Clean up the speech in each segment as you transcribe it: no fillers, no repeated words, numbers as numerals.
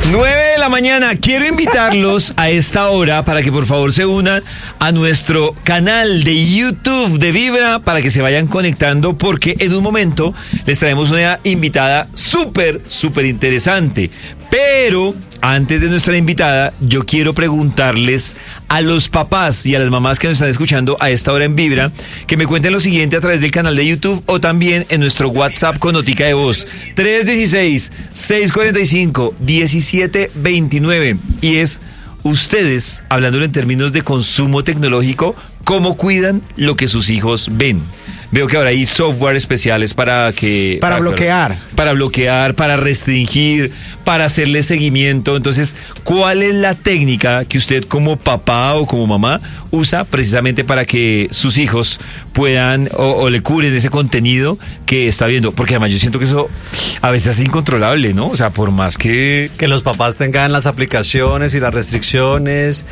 9 de la mañana. Quiero invitarlos a esta hora para que por favor se unan a nuestro canal de YouTube de Vibra para que se vayan conectando, porque en un momento les traemos una invitada súper interesante. Pero antes de nuestra invitada, yo quiero preguntarles a los papás y a las mamás que nos están escuchando a esta hora en Vibra, que me cuenten lo siguiente a través del canal de YouTube o también en nuestro WhatsApp con notica de voz 316-645-1729. Y es, ustedes, hablándolo en términos de consumo tecnológico, ¿cómo cuidan lo que sus hijos ven? Veo que ahora hay software especiales para bloquear, para restringir, para hacerle seguimiento. Entonces, ¿cuál es la técnica que usted como papá o como mamá usa precisamente para que sus hijos puedan o le curen ese contenido que está viendo? Porque además yo siento que eso a veces es incontrolable, ¿no? O sea, por más que los papás tengan las aplicaciones y las restricciones,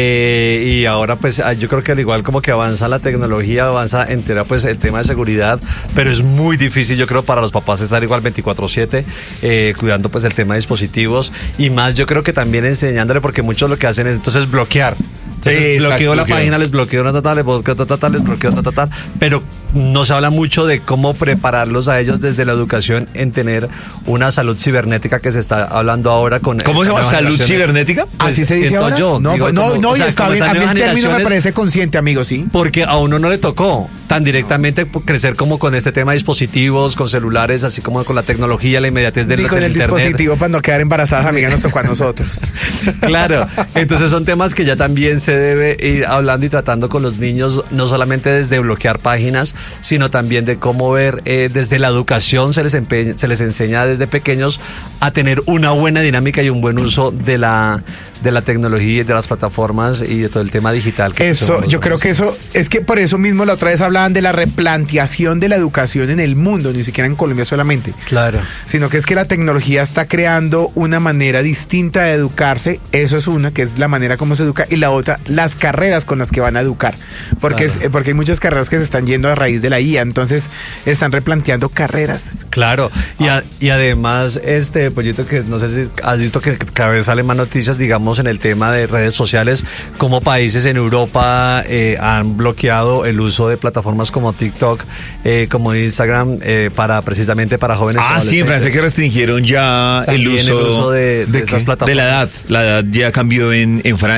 y ahora pues yo creo que al igual como que avanza la tecnología, avanza entera pues el tema de seguridad, pero es muy difícil, yo creo, para los papás estar igual 24/7 cuidando pues el tema de dispositivos, y más yo creo que también enseñándole, porque muchos lo que hacen es entonces bloquear. Entonces, bloqueo la página, les bloqueo una total, les bloqueo total, les bloqueo una total, pero no se habla mucho de cómo prepararlos a ellos desde la educación en tener una salud cibernética que se está hablando ahora con... ¿Cómo se llama? ¿Salud cibernética? Pues, ¿así se dice ahora? Yo, no, y está bien, a mí el término me parece consciente, amigo, sí. Porque a uno no le tocó tan directamente crecer como con este tema de dispositivos, con celulares, así como con la tecnología, la inmediatez del con el internet. Dispositivo para no quedar embarazadas, amiga, nos tocó a nosotros. Claro, entonces son temas que ya también se debe ir hablando y tratando con los niños, no solamente desde bloquear páginas, sino también de cómo ver desde la educación se les enseña desde pequeños a tener una buena dinámica y un buen uso de la tecnología y de las plataformas y de todo el tema digital. Yo creo que eso, es que por eso mismo la otra vez hablaban de la replanteación de la educación en el mundo, ni siquiera en Colombia solamente. Claro. Sino que es que la tecnología está creando una manera distinta de educarse, eso es una, que es la manera como se educa, y la otra, las carreras con las que van a educar. Porque, claro, porque hay muchas carreras que se están yendo a raíz de la IA, entonces están replanteando carreras. Claro, y además, Pollito, que no sé si has visto que cada vez salen más noticias, digamos, en el tema de redes sociales, como países en Europa han bloqueado el uso de plataformas como TikTok, como Instagram, precisamente para jóvenes. Sí, en Francia que restringieron ya el uso de estas plataformas. De la edad. La edad ya cambió en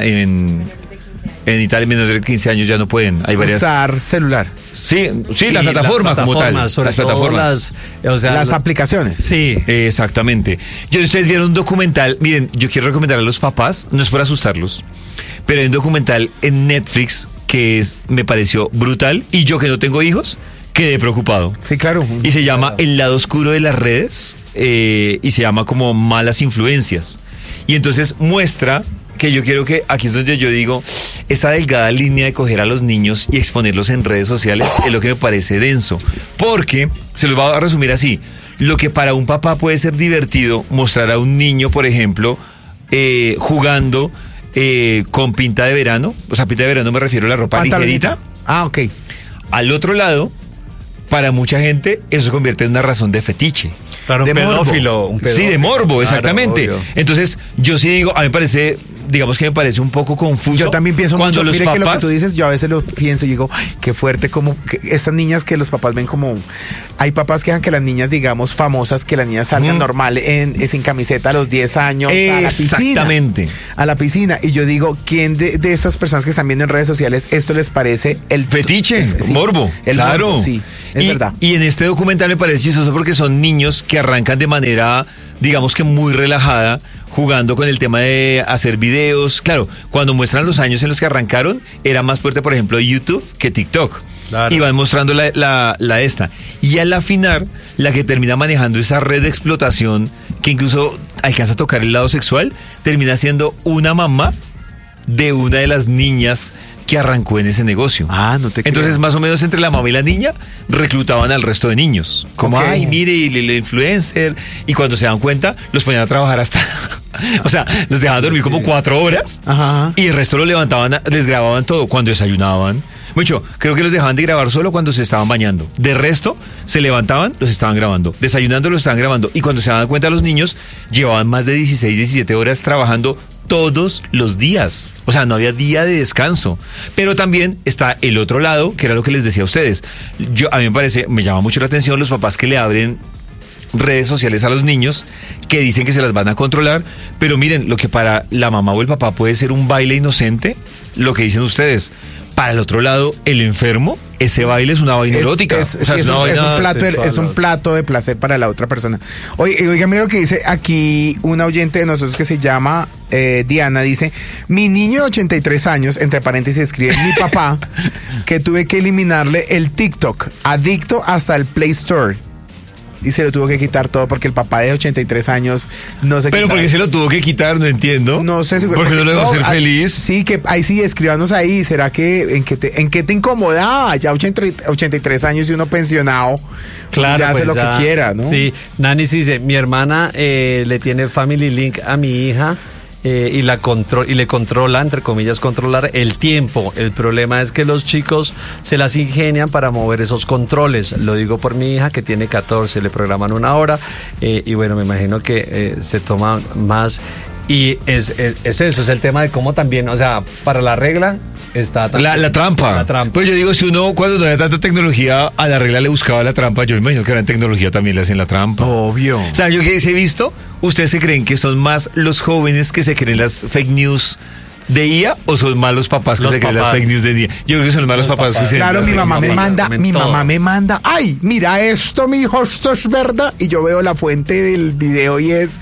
Italia, menos de 15 años ya no pueden. Hay varias... Usar celular. Sí, la plataforma como tal. Las plataformas. Las aplicaciones. Sí, exactamente. Ustedes vieron un documental. Miren, yo quiero recomendar a los papás, no es por asustarlos, pero hay un documental en Netflix que me pareció brutal, y yo que no tengo hijos, quedé preocupado. Sí, claro. Y se llama El lado oscuro de las redes, y se llama como Malas influencias. Y entonces muestra que yo quiero que, aquí es donde yo digo, esa delgada línea de coger a los niños y exponerlos en redes sociales es lo que me parece denso. Porque, se los voy a resumir así, lo que para un papá puede ser divertido, mostrar a un niño, por ejemplo, jugando con pinta de verano, o sea, pinta de verano me refiero a la ropa ligerita. Ok. Al otro lado, para mucha gente, eso se convierte en una razón de fetiche. Claro, un pedófilo. Sí, de morbo, exactamente. Claro, entonces, yo sí digo, a mí me parece, digamos que me parece un poco confuso. Yo también pienso cuando mucho, los mire papás... que lo que tú dices, yo a veces lo pienso y digo, ay, qué fuerte, como que estas niñas que los papás ven como... Hay papás que dejan que las niñas, digamos, famosas, que las niñas salgan normal, sin camiseta a los 10 años, a la piscina. Exactamente. A la piscina. Y yo digo, ¿quién de estas personas que están viendo en redes sociales, esto les parece el... Fetiche, sí, morbo. Claro. Morbo, sí, es verdad. Y en este documental me parece chistoso porque son niños que arrancan de manera, digamos que muy relajada, jugando con el tema de hacer videos. Claro, cuando muestran los años en los que arrancaron, era más fuerte, por ejemplo, YouTube que TikTok. Claro. Y van mostrando la esta. Y a la final, la que termina manejando esa red de explotación, que incluso alcanza a tocar el lado sexual, termina siendo una mamá de una de las niñas que arrancó en ese negocio. No te creo. Entonces, más o menos entre la mamá y la niña, reclutaban al resto de niños. Como, ay, mire, el influencer. Y cuando se dan cuenta, los ponían a trabajar hasta... o sea, los dejaban dormir como 4 horas. Ajá. Y el resto lo levantaban, les grababan todo. Cuando desayunaban, Mucho, creo que los dejaban de grabar solo cuando se estaban bañando. De resto, se levantaban, los estaban grabando. Desayunando, los estaban grabando. Y cuando se daban cuenta los niños, llevaban más de 16, 17 horas trabajando todos los días. O sea, no había día de descanso. Pero también está el otro lado, que era lo que les decía a ustedes. A mí me llama mucho la atención los papás que le abren redes sociales a los niños, que dicen que se las van a controlar, pero miren, lo que para la mamá o el papá puede ser un baile inocente, lo que dicen ustedes, para el otro lado, el enfermo, ese baile es una vaina erótica. Es un plato de placer para la otra persona. Oiga, mira lo que dice aquí una oyente de nosotros que se llama Diana, dice, mi niño de 83 años, entre paréntesis escribe mi papá, que tuve que eliminarle el TikTok, adicto hasta el Play Store. Y se lo tuvo que quitar todo porque el papá de 83 años no se Pero ¿por qué se lo tuvo que quitar? No entiendo. No sé, seguro. ¿Por qué no le dejó ser feliz? Sí, que ahí sí, escríbanos ahí. ¿Será que en qué te incomodaba? Ya 83 años y uno pensionado. Claro, ya hace lo que quiera, ¿no? Sí, Nani sí dice, mi hermana le tiene Family Link a mi hija. Y le controla, entre comillas, controlar el tiempo. El problema es que los chicos se las ingenian para mover esos controles. Lo digo por mi hija que tiene 14, le programan 1 hora y bueno, me imagino que se toma más. Y es eso, es el tema de cómo también, o sea, para la regla está la trampa. La trampa. Pues yo digo, si uno cuando no había tanta tecnología, a la regla le buscaba la trampa, yo me imagino que ahora en tecnología también le hacen la trampa. Obvio. O sea, yo que he visto, ¿ustedes se creen que son más los jóvenes que se creen las fake news de IA o son más los papás que se creen las fake news de IA? Yo creo que son más los papás que se creen. Claro, mi mamá me manda, ay, mira esto, mi hijo, esto es verdad. Y yo veo la fuente del video y es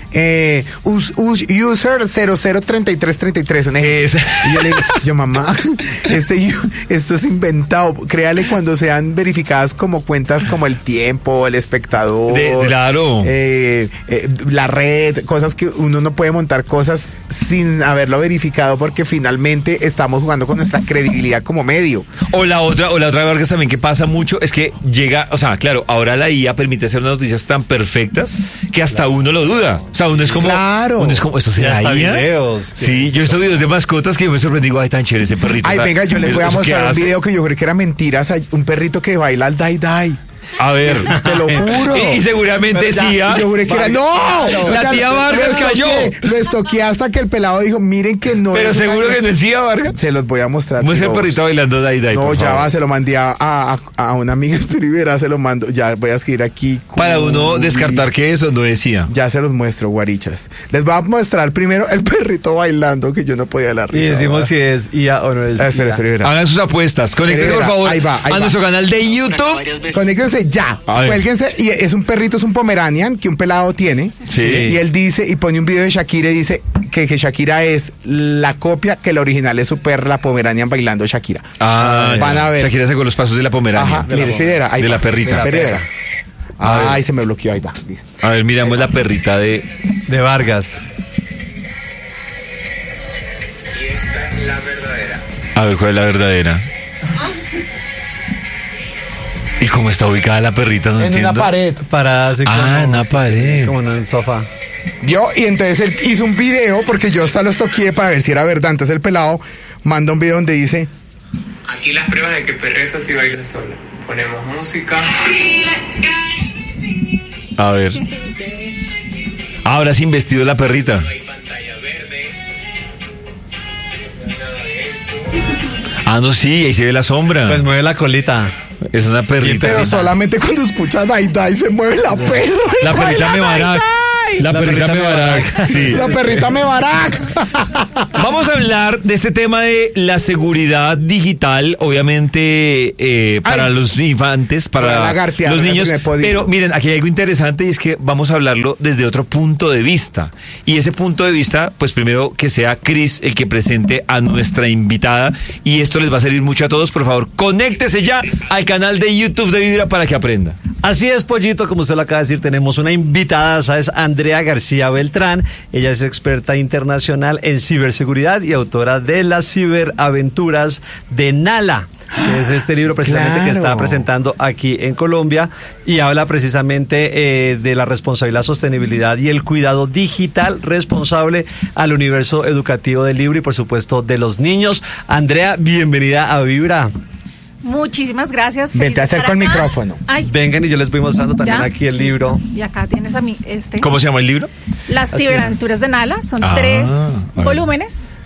user 003333, un ejemplo. Y yo le digo, mamá, esto es inventado. Créale cuando sean verificadas como cuentas como El Tiempo, El Espectador, claro, la red, cosas que uno no puede montar cosas sin haberlo verificado porque finalmente estamos jugando con nuestra credibilidad como medio. O la otra Vargas también que pasa mucho es que llega, o sea, claro, ahora la IA permite hacer unas noticias tan perfectas que hasta uno lo duda. O sea, uno es como, ¿esto será IA? Videos. Sí, yo he visto videos de mascotas que me sorprendí, ay, tan chévere ese perrito. Ay, venga, yo les voy a mostrar un video que yo creo que era mentiras, un perrito que baila al dai-dai. A ver, te lo juro. Y seguramente sí. Yo juré que era. ¡No! La tía Vargas cayó. Lo estoqueé hasta que el pelado dijo: miren que no. Pero seguro que decía Vargas. Se los voy a mostrar. Muestra el perrito bailando Dai Dai. No, ya va, se lo mandé a una amiga Rivera, se lo mando. Ya voy a escribir aquí. Para uno descartar que eso no decía. Ya se los muestro, guarichas. Les voy a mostrar primero el perrito bailando, que yo no podía la risa. Y decimos si es IA o no es IA. Espera. Hagan sus apuestas. Conéctense, por favor, a nuestro canal de YouTube. Conéctense ya. Cuélguense. Y es un perrito, es un Pomeranian que un pelado tiene. Sí. Y él dice, y pone un video de Shakira y dice que Shakira es la copia, que la original es su perra, la Pomeranian bailando Shakira. Van a ver. Shakira sacó los pasos de la Pomeranian. Ajá, de la perrita. Ay, se me bloqueó, ahí va. Listo. A ver, miramos la perrita de Vargas. Y esta es la verdadera. A ver, ¿cuál es la verdadera? ¿Y cómo está ubicada la perrita? No entiendo. En una pared. En una pared. Como en un sofá. ¿Vio? Y entonces él hizo un video, porque yo hasta los toqué para ver si era verdad. Entonces el pelado manda un video donde dice: aquí las pruebas de que perreza si baila sola. Ponemos música. A ver. Ahora sin vestido la perrita. No hay pantalla verde. Nada de eso. No, sí, ahí se ve la sombra. Pues mueve la colita. Es una perrita. Pero solamente cuando escucha Dai Dai se mueve la perra. La perrita me baraca. La perrita me baraca. Sí. La perrita me baraca. Vamos a hablar de este tema de la seguridad digital, obviamente para los infantes, para los niños. Pero miren, aquí hay algo interesante y es que vamos a hablarlo desde otro punto de vista. Y ese punto de vista, pues primero que sea Cris el que presente a nuestra invitada. Y esto les va a servir mucho a todos. Por favor, conéctese ya al canal de YouTube de Vibra para que aprenda. Así es, Pollito, como usted lo acaba de decir, tenemos una invitada, ¿sabes? Andrea García Beltrán. Ella es experta internacional en ciberseguridad y autora de Las ciberaventuras de Nala, que es este libro precisamente que está presentando aquí en Colombia, y habla precisamente de la responsabilidad, sostenibilidad y el cuidado digital responsable al universo educativo del libro y por supuesto de los niños. Andrea, bienvenida a Vibra. Muchísimas gracias. Vente, acerca el micrófono. Ay. Vengan y yo les voy mostrando también aquí el libro. Y acá tienes a mí este. ¿Cómo se llama el libro? Las ciberaventuras de Nala. Son 3 volúmenes.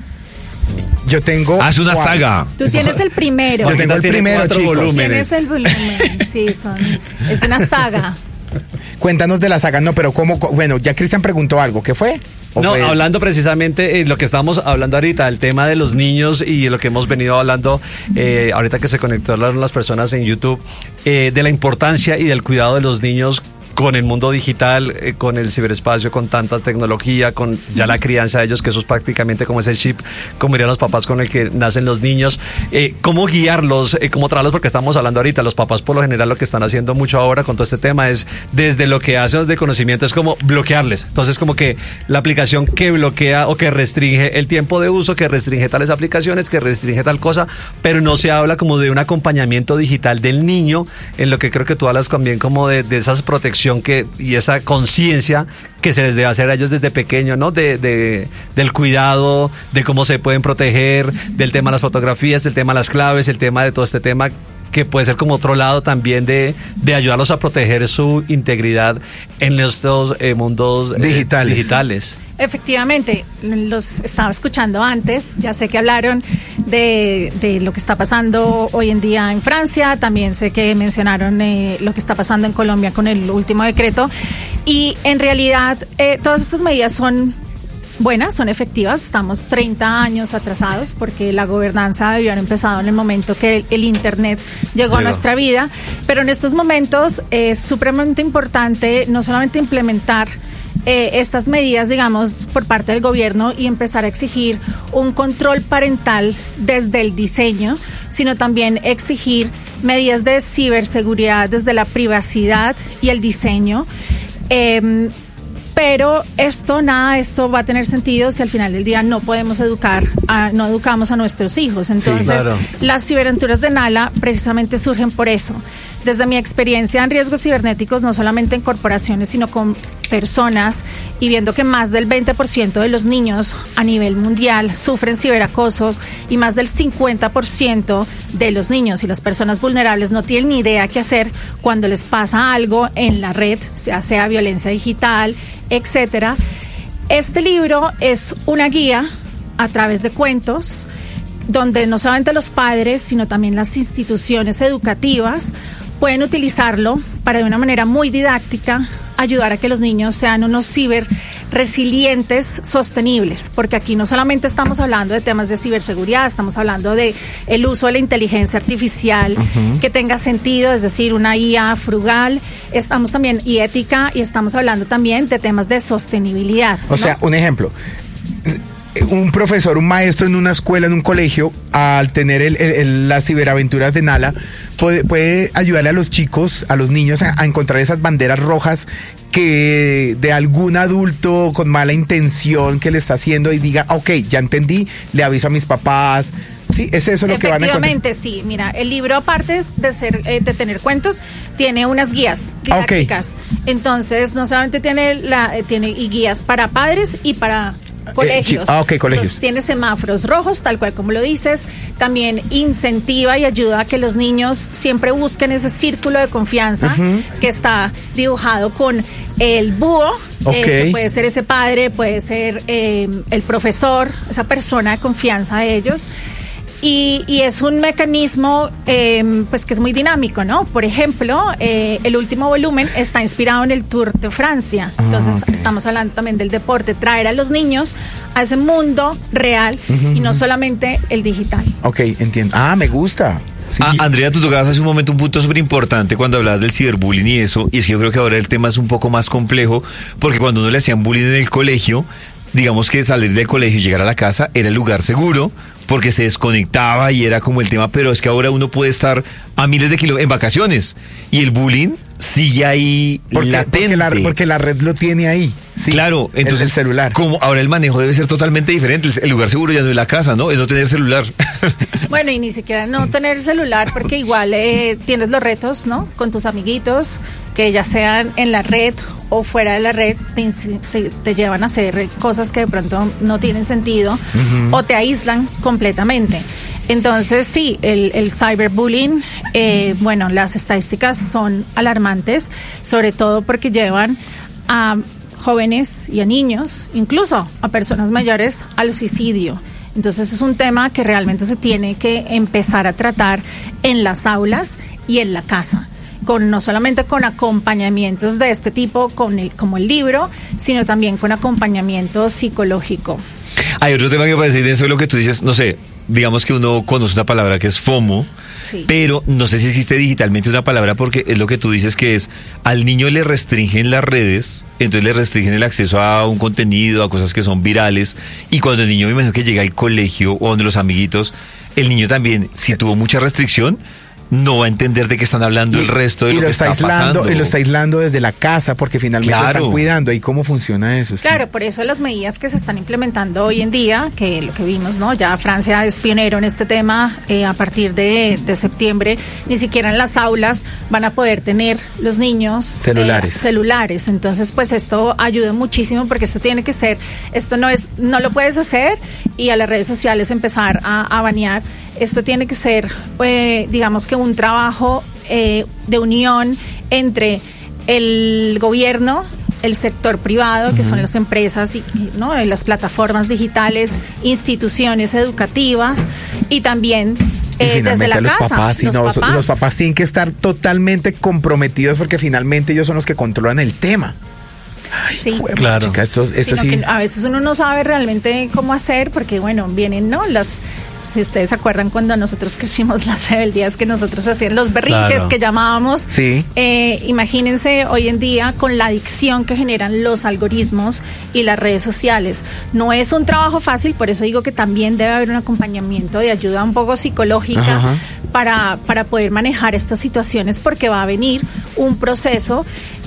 Yo tengo... Es una saga. Tú tienes el primero. Yo tengo el primero, chicos. Tienes el volumen. Sí, es una saga. Cuéntanos de la saga. No, pero ¿cómo? Bueno, ya Cristian preguntó algo. ¿Qué fue? No, hablando precisamente lo que estamos hablando ahorita, el tema de los niños y lo que hemos venido hablando ahorita que se conectaron las personas en YouTube, de la importancia y del cuidado de los niños con el mundo digital, con el ciberespacio, con tanta tecnología, con ya la crianza de ellos, que eso es prácticamente como ese chip, como dirían los papás, con el que nacen los niños. ¿Cómo guiarlos? ¿Cómo tratarlos? Porque estamos hablando ahorita, los papás por lo general lo que están haciendo mucho ahora con todo este tema es, desde lo que hacen de conocimiento, es como bloquearles. Entonces como que la aplicación que bloquea o que restringe el tiempo de uso, que restringe tales aplicaciones, que restringe tal cosa, pero no se habla como de un acompañamiento digital del niño, en lo que creo que tú hablas también como de esas protecciones y esa conciencia que se les debe hacer a ellos desde pequeño, ¿no? Del cuidado, de cómo se pueden proteger, del tema de las fotografías, del tema de las claves, el tema de todo este tema que puede ser como otro lado también de ayudarlos a proteger su integridad en estos mundos digitales. Efectivamente, los estaba escuchando antes, ya sé que hablaron de lo que está pasando hoy en día en Francia, también sé que mencionaron lo que está pasando en Colombia con el último decreto, y en realidad todas estas medidas son buenas, son efectivas. Estamos 30 años atrasados porque la gobernanza debió haber empezado en el momento que el Internet llegó a nuestra vida, pero en estos momentos es supremamente importante no solamente implementar estas medidas, digamos, por parte del gobierno y empezar a exigir un control parental desde el diseño, sino también exigir medidas de ciberseguridad desde la privacidad y el diseño. Pero nada de esto va a tener sentido si al final del día no podemos no educamos a nuestros hijos. Entonces, sí, claro. Las ciberaventuras de Nala precisamente surgen por eso. Desde mi experiencia en riesgos cibernéticos, no solamente en corporaciones, sino con personas, y viendo que más del 20% de los niños a nivel mundial sufren ciberacosos y más del 50% de los niños y las personas vulnerables no tienen ni idea qué hacer cuando les pasa algo en la red, sea violencia digital, etcétera. Este libro es una guía a través de cuentos donde no solamente los padres, sino también las instituciones educativas pueden utilizarlo para, de una manera muy didáctica, ayudar a que los niños sean unos ciberresilientes sostenibles, porque aquí no solamente estamos hablando de temas de ciberseguridad, estamos hablando de el uso de la inteligencia artificial que tenga sentido, es decir, una IA frugal, estamos también y ética, y estamos hablando también de temas de sostenibilidad. O sea, un ejemplo, un profesor, un maestro en una escuela, en un colegio, al tener las ciberaventuras de Nala, puede ayudarle a los chicos, a los niños a encontrar esas banderas rojas que de algún adulto con mala intención que le está haciendo y diga, ok, ya entendí, le aviso a mis papás. Sí, es eso lo que van a encontrar. Efectivamente, sí. Mira, el libro, aparte de tener cuentos, tiene unas guías didácticas. Okay. Entonces, no solamente tiene guías para padres y para colegios. Colegios. Entonces, tiene semáforos rojos, tal cual como lo dices. También incentiva y ayuda a que los niños siempre busquen ese círculo de confianza que está dibujado con el búho, que puede ser ese padre, puede ser el profesor, esa persona de confianza de ellos. Y es un mecanismo pues que es muy dinámico, ¿no? Por ejemplo, el último volumen está inspirado en el Tour de Francia. Entonces estamos hablando también del deporte, traer a los niños a ese mundo real y no solamente el digital. Ok, entiendo. Me gusta. Sí. Andrea, tú tocabas hace un momento un punto súper importante cuando hablabas del ciberbullying y eso, y es que yo creo que ahora el tema es un poco más complejo, porque cuando uno le hacían bullying en el colegio, digamos que salir del colegio y llegar a la casa era el lugar seguro, porque se desconectaba y era como el tema, pero es que ahora uno puede estar a miles de kilómetros en vacaciones y el bullying sigue ahí latente. Porque la red lo tiene ahí. Sí, claro, entonces el celular. Como ahora el manejo debe ser totalmente diferente. El lugar seguro ya no es la casa, ¿no? Es no tener celular. Bueno, y ni siquiera no tener el celular, porque igual tienes los retos, ¿no? Con tus amiguitos, que ya sean en la red o fuera de la red, te llevan a hacer cosas que de pronto no tienen sentido, o te aíslan completamente. Entonces, sí, el cyberbullying, bueno, las estadísticas son alarmantes, sobre todo porque llevan a jóvenes y a niños, incluso a personas mayores, al suicidio. Entonces es un tema que realmente se tiene que empezar a tratar en las aulas y en la casa, no solamente con acompañamientos de este tipo, como el libro, sino también con acompañamiento psicológico. Hay otro tema que me parece denso de lo que tú dices, no sé, digamos que uno conoce una palabra que es FOMO, sí, pero no sé si existe digitalmente una palabra, porque es lo que tú dices, que es al niño le restringen las redes, entonces le restringen el acceso a un contenido, a cosas que son virales, y cuando el niño, me imagino que llega al colegio o donde los amiguitos, el niño también, si tuvo mucha restricción, no va a entender de qué están hablando el resto de lo que está pasando. Y lo está aislando desde la casa, porque finalmente están cuidando. ¿Y cómo funciona eso? Claro, por eso las medidas que se están implementando hoy en día, que lo que vimos, ¿no? Ya Francia es pionero en este tema, a partir de septiembre, ni siquiera en las aulas van a poder tener los niños celulares. Entonces, pues esto ayuda muchísimo, porque esto tiene que ser, no lo puedes hacer y a las redes sociales empezar a banear. Esto tiene que ser, digamos que un trabajo de unión entre el gobierno, el sector privado, que son las empresas y las plataformas digitales, instituciones educativas, y también desde la casa. Los papás tienen que estar totalmente comprometidos, porque finalmente ellos son los que controlan el tema. Ay, sí, claro. Chica, esto sí. Que a veces uno no sabe realmente cómo hacer, porque bueno, vienen, ¿no? Si ustedes se acuerdan cuando nosotros crecimos, las rebeldías que nosotros hacíamos, los berrinches que llamábamos. Sí. Imagínense hoy en día con la adicción que generan los algoritmos y las redes sociales. No es un trabajo fácil, por eso digo que también debe haber un acompañamiento de ayuda un poco psicológica para poder manejar estas situaciones, porque va a venir un proceso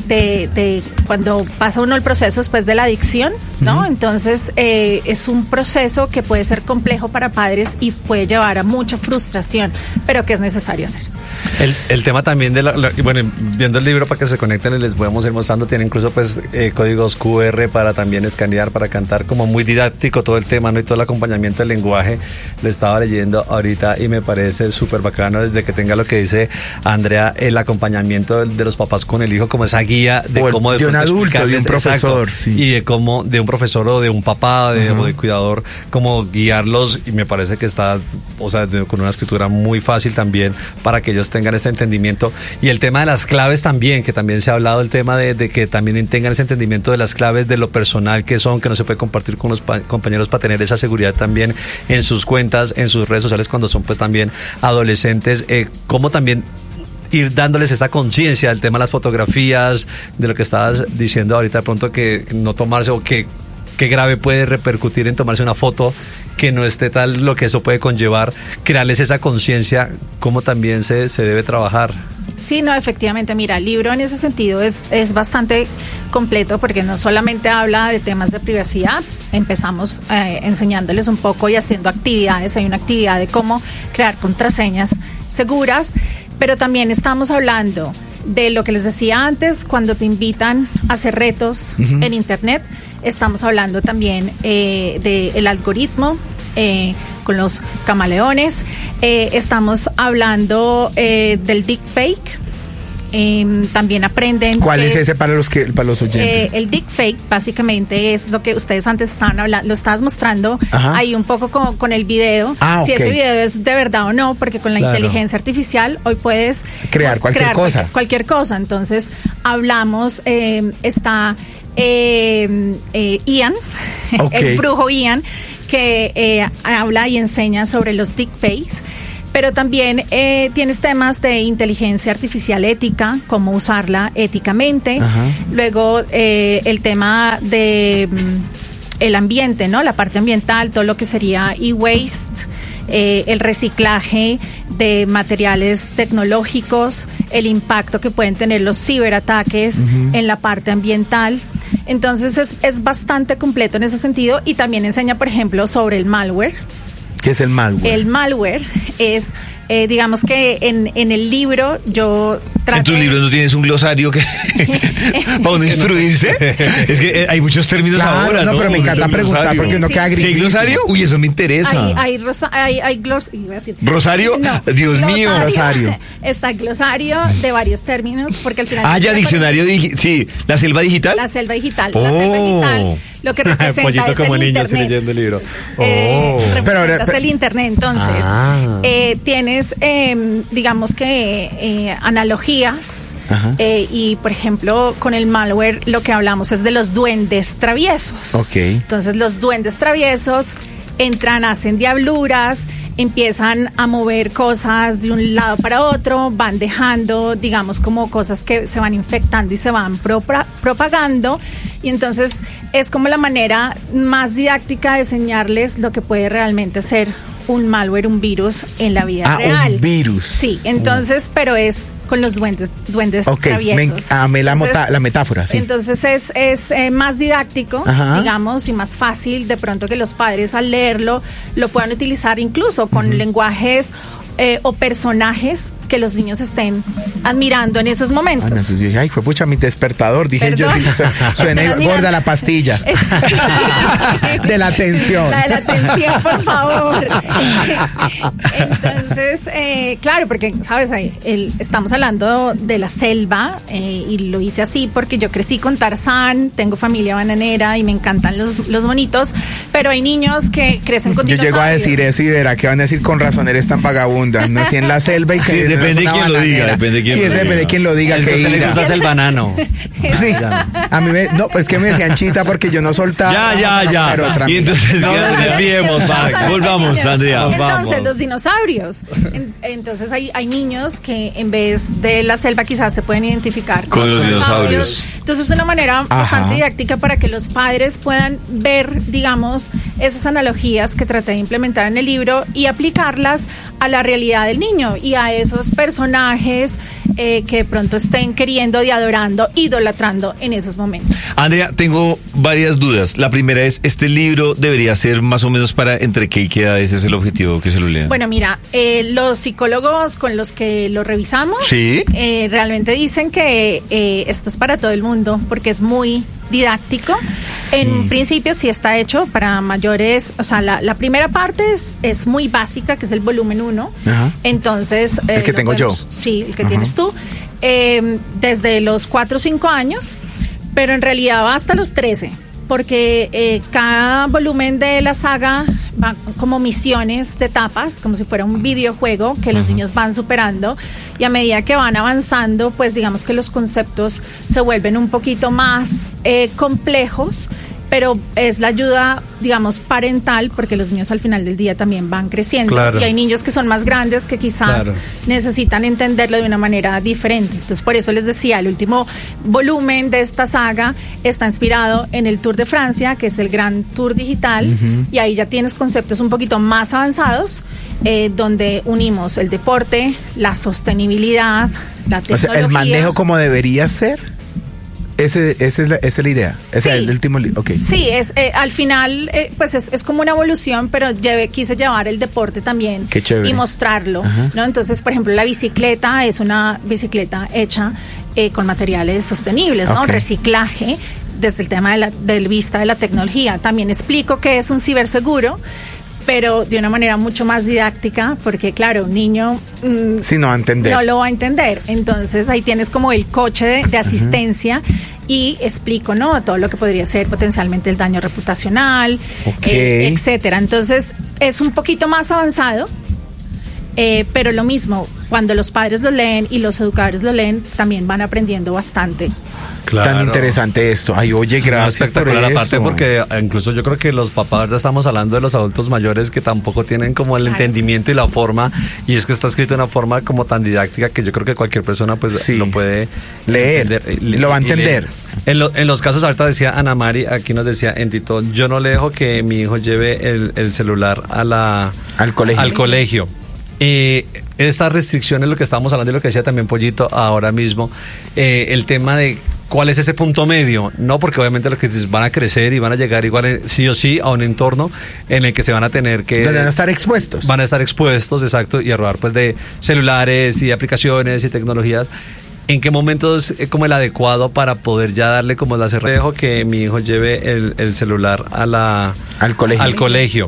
de cuando pasa uno el proceso después de la adicción, ¿no? Entonces es un proceso que puede ser complejo para padres y puede llevar a mucha frustración, pero que es necesario hacer. El tema también bueno, viendo el libro para que se conecten, les podemos ir mostrando, tiene incluso pues códigos QR para también escanear, para cantar, como muy didáctico todo el tema, ¿no? Y todo el acompañamiento del lenguaje. Lo estaba leyendo ahorita y me parece súper bacano, desde que tenga lo que dice Andrea, el acompañamiento de los papás con el hijo, como esa guía de cómo de un adulto, de un profesor, sí. Y de cómo, de un profesor o de un papá, o de cuidador, como guiarlos, y me parece que está, o sea, con una escritura muy fácil también, para que ellos tengan ese entendimiento. Y el tema de las claves también, que también se ha hablado, el tema de que también tengan ese entendimiento de las claves, de lo personal que son, que no se puede compartir con los compañeros, para tener esa seguridad también en sus cuentas, en sus redes sociales, cuando son pues también adolescentes, como también ir dándoles esa conciencia del tema de las fotografías, de lo que estabas diciendo ahorita, de pronto que no tomarse, o qué grave puede repercutir en tomarse una foto que no esté tal, lo que eso puede conllevar, crearles esa conciencia, cómo también se debe trabajar. Sí, no, efectivamente, mira, el libro en ese sentido es bastante completo, porque no solamente habla de temas de privacidad, empezamos enseñándoles un poco y haciendo actividades, hay una actividad de cómo crear contraseñas seguras, pero también estamos hablando de lo que les decía antes, cuando te invitan a hacer retos en internet. Estamos hablando también del algoritmo, con los camaleones. Estamos hablando del deepfake. También aprenden. ¿Cuál es ese para los oyentes? El deepfake básicamente es lo que ustedes antes estaban hablando, lo estabas mostrando ahí un poco con el video. Si ese video es de verdad o no, porque con la inteligencia artificial hoy puedes crear cualquier cosa. Entonces hablamos, está Ian, el brujo Ian, que habla y enseña sobre los deepfakes. Pero también tienes temas de inteligencia artificial ética, cómo usarla éticamente. Luego el tema de el ambiente, ¿no? La parte ambiental, todo lo que sería e-waste, el reciclaje de materiales tecnológicos, el impacto que pueden tener los ciberataques en la parte ambiental. Entonces es bastante completo en ese sentido, y también enseña, por ejemplo, sobre el malware. ¿Qué es el malware? El malware es, digamos que en el libro yo trato... ¿En tus libros no tienes un glosario que para uno instruirse? Es que hay muchos términos ahora, ¿no? Pero me encanta preguntar porque uno queda gris. ¿Sí hay glosario? Uy, eso me interesa. ¿Rosario? No, Dios mío. Glosario. Está el glosario de varios términos, porque al final... ya, diccionario, sí, la selva digital. La selva digital. La selva digital, lo que representa Pollito es como el niño internet. leyendo el libro. Representas el internet, entonces tienes, digamos que analogías. Y por ejemplo, con el malware lo que hablamos es de los duendes traviesos. Entonces los duendes traviesos entran, hacen diabluras, empiezan a mover cosas de un lado para otro, van dejando, digamos, como cosas que se van infectando y se van propagando, y entonces es como la manera más didáctica de enseñarles lo que puede realmente ser un malware, un virus en la vida real. Un virus. Sí, entonces, pero es con los duendes traviesos. La metáfora, sí. Entonces es más didáctico, digamos, y más fácil de pronto que los padres al leerlo lo puedan utilizar incluso con lenguajes o personajes que los niños estén admirando en esos momentos. Entonces yo dije, ay, fue pucha mi despertador, dije. ¿Perdón? Yo, sí, suena gorda la pastilla. De la atención. La de la atención, por favor. Entonces, claro, porque, ¿sabes? Estamos hablando de la selva, y lo hice así porque yo crecí con Tarzán, tengo familia bananera y me encantan los bonitos, pero hay niños que crecen con dinosaurios. Yo llego a decir eso y verá que van a decir, con razón eres tan vagabunda. Nací en la selva y que... Sí, depende de quién lo diga. Depende de quién lo diga. Es que le gustas el banano. Sí, a mí es que me decían chita porque yo no soltaba. Ya. Y entonces volvamos, Andrea. Entonces, los dinosaurios. Entonces hay niños que en vez de la selva quizás se pueden identificar con los dinosaurios. Entonces es una manera bastante didáctica para que los padres puedan ver, digamos, esas analogías que traté de implementar en el libro y aplicarlas a la realidad del niño y a esos personajes que de pronto estén queriendo y adorando, idolatrando en esos momentos. Andrea, tengo varias dudas. La primera es, ¿este libro debería ser más o menos para entre qué y qué edad? Ese es el objetivo, que se lo lean. Bueno, mira, los psicólogos con los que lo revisamos realmente dicen que esto es para todo el mundo porque es muy didáctico. Sí. En principio sí está hecho para mayores, o sea, la primera parte es muy básica, que es el volumen 1. Entonces... el que tengo yo. Sí, el que tienes tú. Desde los 4 o 5 años, pero en realidad va hasta los 13. Porque cada volumen de la saga va como misiones de etapas, como si fuera un videojuego que los niños van superando, y a medida que van avanzando, pues digamos que los conceptos se vuelven un poquito más complejos, pero es la ayuda, digamos, parental, porque los niños al final del día también van creciendo. Claro. Y hay niños que son más grandes que quizás necesitan entenderlo de una manera diferente. Entonces, por eso les decía, el último volumen de esta saga está inspirado en el Tour de Francia, que es el gran tour digital, y ahí ya tienes conceptos un poquito más avanzados, donde unimos el deporte, la sostenibilidad, la tecnología. O sea, el manejo como debería ser. Esa es la idea. Es el último libro. Sí, al final pues es como una evolución, pero quise llevar el deporte también y mostrarlo, ¿no? Entonces, por ejemplo, la bicicleta es una bicicleta hecha con materiales sostenibles, ¿no? Reciclaje desde el tema del vista de la tecnología. También explico qué es un ciberseguro, pero de una manera mucho más didáctica, porque claro, un niño no va a entender. No lo va a entender. Entonces ahí tienes como el coche de asistencia y explico, ¿no? Todo lo que podría ser potencialmente el daño reputacional, etcétera. Entonces es un poquito más avanzado, pero lo mismo, cuando los padres lo leen y los educadores lo leen, también van aprendiendo bastante. Claro. Tan interesante esto. Ay, oye, gracias por eso. Aparte, porque incluso yo creo que los papás, ya estamos hablando de los adultos mayores que tampoco tienen como el entendimiento y la forma, y es que está escrito de una forma como tan didáctica que yo creo que cualquier persona pues lo puede leer, lo va a entender. En los casos, ahorita decía Ana Mari, aquí nos decía en Tito, yo no le dejo que mi hijo lleve el celular al colegio. Estas restricciones, lo que estábamos hablando y lo que decía también Pollito ahora mismo, el tema de cuál es ese punto medio, no, porque obviamente los que van a crecer y van a llegar igual sí o sí a un entorno en el que se van a tener que... Donde van a estar expuestos. Van a estar expuestos, exacto, y a robar pues de celulares y aplicaciones y tecnologías. ¿En qué momento es como el adecuado para poder ya darle como la cerrada? Dejo que mi hijo lleve el celular al colegio.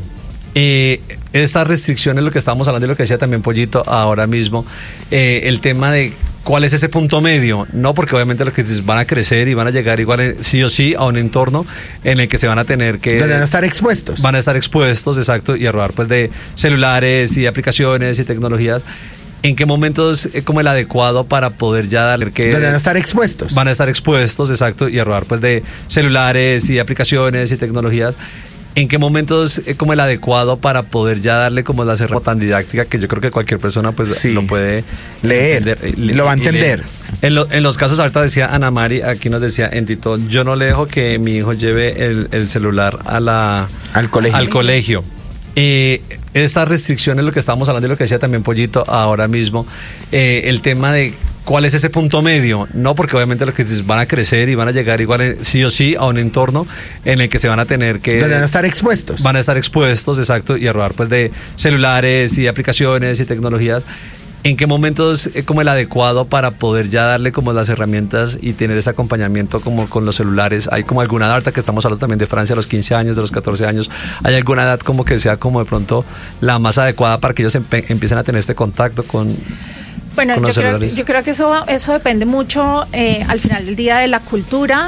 Estas restricciones, lo que estábamos hablando y lo que decía también Pollito ahora mismo, el tema de cuál es ese punto medio, no, porque obviamente los que van a crecer y van a llegar igual sí o sí a un entorno en el que se van a tener que... Donde van a estar expuestos. Van a estar expuestos, exacto, y a robar pues de celulares y aplicaciones y tecnologías. ¿En qué momento es como el adecuado para poder ya darle que... Donde van a estar expuestos. Van a estar expuestos, exacto, y a robar pues de celulares y aplicaciones y tecnologías. ¿En qué momento es como el adecuado para poder ya darle como la herramienta tan didáctica que yo creo que cualquier persona pues sí, lo puede leer, lo va a entender? En los casos, ahorita decía Ana Mari, aquí nos decía en Tito, yo no le dejo que mi hijo lleve el celular al colegio. Estas restricciones, lo que estábamos hablando y lo que decía también Pollito ahora mismo, el tema de cuál es ese punto medio, no, porque obviamente los que van a crecer y van a llegar igual sí o sí a un entorno en el que se van a tener que... Donde van a estar expuestos. Van a estar expuestos, exacto, y a robar pues de celulares y aplicaciones y tecnologías. ¿En qué momento es como el adecuado para poder ya darle como las herramientas y tener ese acompañamiento como con los celulares? ¿Hay como alguna edad, que estamos hablando también de Francia, a los 15 años, de los 14 años, hay alguna edad como que sea como de pronto la más adecuada para que ellos empiecen a tener este contacto con... Bueno, yo creo que eso depende mucho al final del día de la cultura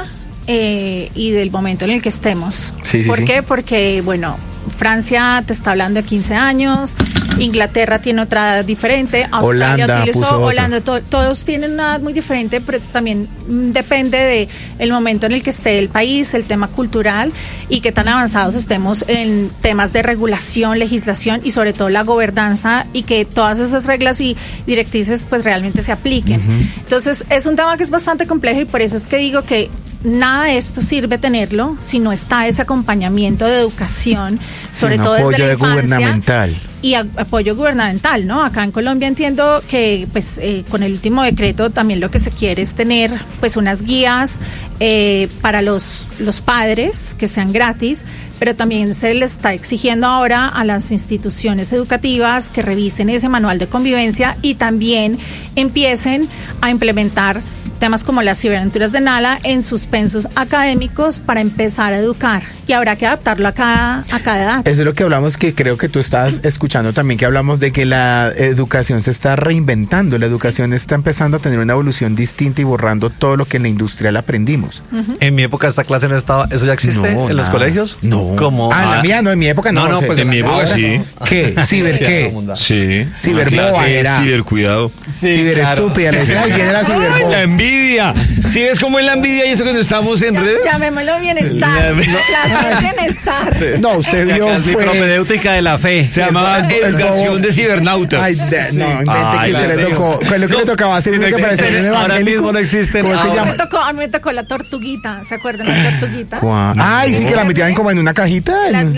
y del momento en el que estemos. ¿Por qué? Porque, bueno, Francia te está hablando de 15 años, Inglaterra tiene otra edad diferente, Australia Holanda, todos tienen una edad muy diferente, pero también depende de el momento en el que esté el país, el tema cultural y qué tan avanzados estemos en temas de regulación, legislación y sobre todo la gobernanza y que todas esas reglas y directrices pues realmente se apliquen. Entonces es un tema que es bastante complejo y por eso es que digo que nada de esto sirve tenerlo si no está ese acompañamiento de educación, sobre todo desde la infancia, gubernamental. Y apoyo gubernamental, ¿no? Acá en Colombia entiendo que pues con el último decreto también lo que se quiere es tener pues unas guías para los padres que sean gratis, pero también se les está exigiendo ahora a las instituciones educativas que revisen ese manual de convivencia y también empiecen a implementar temas como las ciberaventuras de Nala en suspensos académicos para empezar a educar y habrá que adaptarlo a cada edad. Eso es lo que hablamos, que creo que tú estás escuchando también, que hablamos de que la educación se está reinventando, la educación está empezando a tener una evolución distinta y borrando todo lo que en la industrial aprendimos. En mi época esta clase no estaba, ¿eso ya existe en los colegios? No. ¿Cómo? En la mía no, en mi época no. No, pues en mi época sí. ¿Qué? ¿Ciber qué? Sí. Ciberboba era. Cibercuidado. Ciberestúpida. Viene la ciberboba. La envidia. ¿Sí ves cómo es la envidia y eso cuando estamos en redes? Llamémoslo bienestar. Bienestar. No, usted vio fue propedéutica de la fe. Se llamaba educación de cibernautas. Ay, no, invente que se le tocó. Fue lo que le tocaba hacer. Ahora mismo no existen. ¿Cómo se llama? A mí me tocó la tortuguita. ¿Se acuerdan la tortuguita? Ay, sí, que la metían como en una cajita.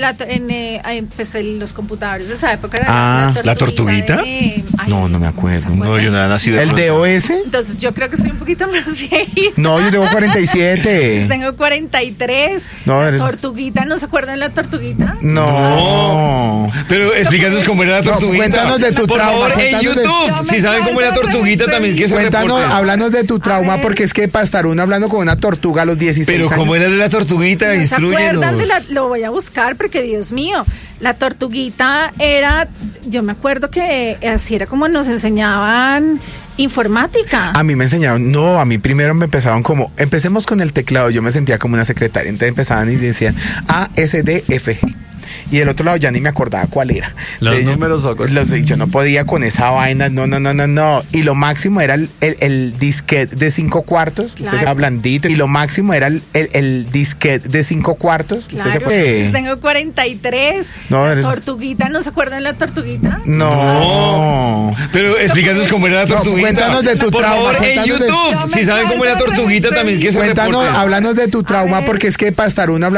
Pues los computadores de esa época era ¿la tortuguita? No me acuerdo. No, yo nada nací de ¿El DOS? Entonces yo creo que soy un poquito más viejita. No, yo tengo 47. Tengo 43. La tortuguita, ¿no se acuerdan de la tortuguita? No. Pero explícanos cómo era la tortuguita. Cuéntanos de tu trauma. Por favor, en YouTube, si saben cómo era la tortuguita también que se cuéntanos, háblanos de tu trauma, porque es que para estar uno hablando con una tortuga a los 16 Pero años. ¿cómo era la tortuguita? ¿No Instrúyenos. se acuerdan de lo voy a buscar porque Dios mío, la tortuguita era, yo me acuerdo que así era como nos enseñaban informática. A mí me enseñaron, a mí primero me empezaban como, empecemos con el teclado, yo me sentía como una secretaria, entonces empezaban y decían A, S, D, F, G. y el otro lado ya ni me acordaba cuál era. Los números o cosas. Yo no podía con esa vaina, no. Y lo máximo era el disquete de 5 cuartos, claro. Usted se blandito. Y lo máximo era el disquete de 5 cuartos. Claro, usted se puede... tengo 43. Tortuguita, ¿no se acuerdan de la tortuguita? No. Pero explícanos cómo era la tortuguita. Cuéntanos de tu trauma. Por favor, en YouTube, si saben cómo era la tortuguita, también que se reporte. Háblanos de tu trauma, porque es que para estar uno hablando